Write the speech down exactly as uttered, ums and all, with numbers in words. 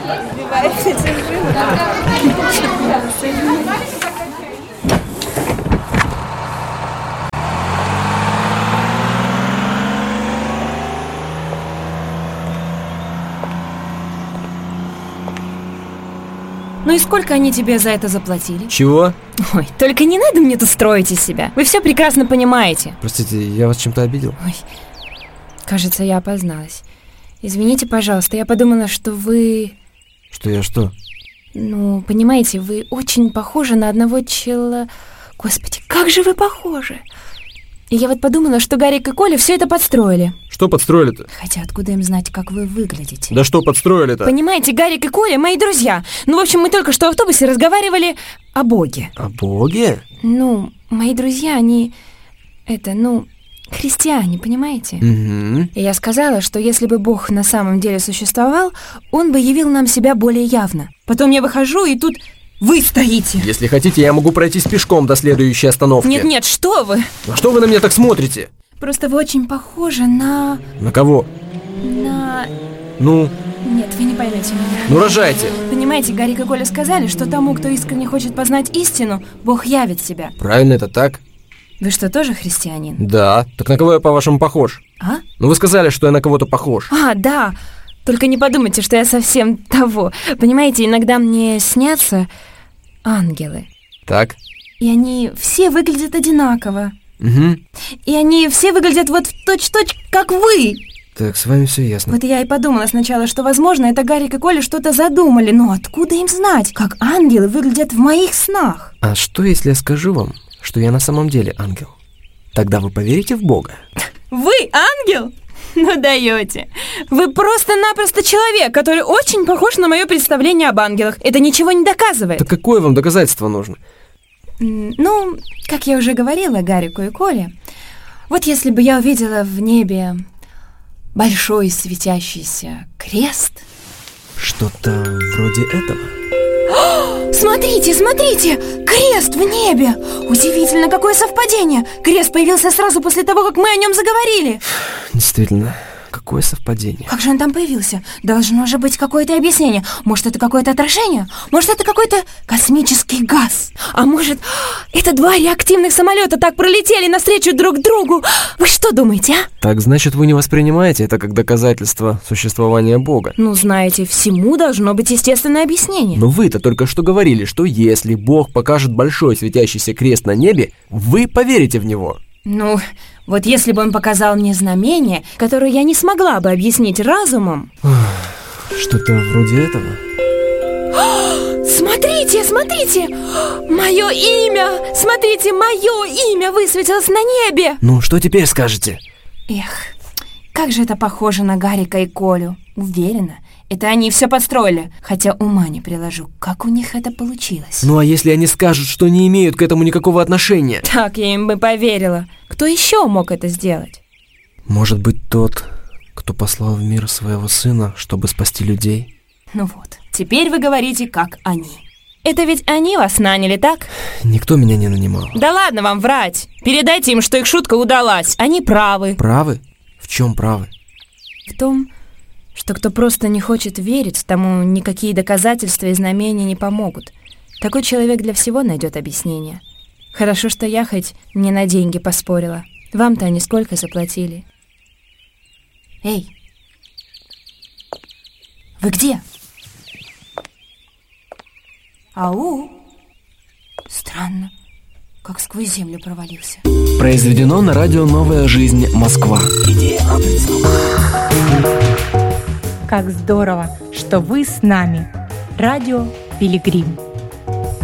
Ну и сколько они тебе за это заплатили? Чего? Ой, только не надо мне тут строить из себя. Вы все прекрасно понимаете. Простите, я вас чем-то обидел? Ой, кажется, я опозналась. Извините, пожалуйста, я подумала, что вы... Что я что? Ну, понимаете, вы очень похожи на одного чела... Господи, как же вы похожи! И я вот подумала, что Гарик и Коля все это подстроили. Что подстроили-то? Хотя откуда им знать, как вы выглядите? Да что подстроили-то? Понимаете, Гарик и Коля мои друзья. Ну, в общем, мы только что в автобусе разговаривали о Боге. О Боге? Ну, мои друзья, они... Это, ну, христиане, понимаете? Угу. И я сказала, что если бы Бог на самом деле существовал, он бы явил нам себя более явно. Потом я выхожу, и тут... Вы стоите! Если хотите, я могу пройтись пешком до следующей остановки. Нет-нет, что вы? А что вы на меня так смотрите? Просто вы очень похожи на... На кого? На... Ну? Нет, вы не поймете меня. Ну, рожайте! Понимаете, Гарик и Коля сказали, что тому, кто искренне хочет познать истину, Бог явит себя. Правильно, это так? Вы что, тоже христианин? Да. Так на кого я, по-вашему, похож? А? Ну, вы сказали, что я на кого-то похож. А, да. Только не подумайте, что я совсем того. Понимаете, иногда мне снятся ангелы. Так. И они все выглядят одинаково. Угу. И они все выглядят вот в точь-в-точь, как вы. Так, с вами все ясно. Вот я и подумала сначала, что, возможно, это Гарик и Коля что-то задумали. Но откуда им знать, как ангелы выглядят в моих снах? А что, если я скажу вам, что я на самом деле ангел? Тогда вы поверите в Бога? Вы ангел? Ну даете. Вы просто-напросто человек, который очень похож на мое представление об ангелах. Это ничего не доказывает. Так какое вам доказательство нужно? Ну, как я уже говорила Гарику и Коле, вот если бы я увидела в небе большой светящийся крест... Что-то вроде этого. Смотрите, смотрите! Крест в небе! Удивительно, какое совпадение! Крест появился сразу после того, как мы о нем заговорили. Действительно, какое совпадение. Как же он там появился? Должно же быть какое-то объяснение. Может, это какое-то отражение? Может, это какой-то космический газ? А может, это два реактивных самолета так пролетели навстречу друг другу? Вы что думаете, а? Так, значит, вы не воспринимаете это как доказательство существования Бога? Ну, знаете, всему должно быть естественное объяснение. Но вы-то только что говорили, что если Бог покажет большой светящийся крест на небе, вы поверите в него. Ну, вот если бы он показал мне знамение, которое я не смогла бы объяснить разумом... Что-то вроде этого. Смотрите, смотрите! Мое имя! Смотрите, мое имя высветилось на небе! Ну, что теперь скажете? Эх, как же это похоже на Гарика и Колю. Уверена, это они все подстроили. Хотя ума не приложу, как у них это получилось. Ну, а если они скажут, что не имеют к этому никакого отношения? Так я им бы поверила. Кто еще мог это сделать? Может быть, тот, кто послал в мир своего сына, чтобы спасти людей? Ну вот, теперь вы говорите, как они. Это ведь они вас наняли, так? Никто меня не нанимал. Да ладно вам врать. Передайте им, что их шутка удалась. Они правы. Правы? В чем правы? В том, что кто просто не хочет верить, тому никакие доказательства и знамения не помогут. Такой человек для всего найдет объяснение. Хорошо, что я хоть не на деньги поспорила. Вам-то они сколько заплатили? Эй! Вы где? Ау! Странно, как сквозь землю провалился. Произведено на радио «Новая жизнь. Москва». Идея Как здорово, что вы с нами. Радио «Пилигрим».